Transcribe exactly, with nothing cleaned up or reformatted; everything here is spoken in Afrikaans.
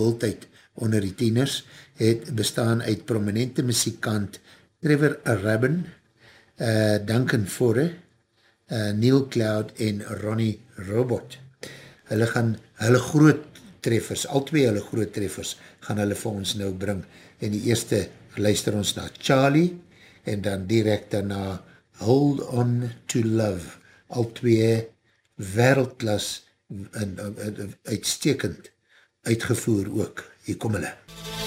gewildheid onder die tieners, het bestaan uit prominente muziekant Trevor Rabin, uh, Duncan Forre, uh, Neil Cloud en Ronnie Robot. Hulle gaan, hulle groot treffers, al twee hulle groot treffers, gaan hulle vir ons nou bring. En die eerste luister ons na Charlie, en dan direct daarna Hold On To Love, al twee wereldklas en uitstekend uitgevoer ook. Hier kom hulle.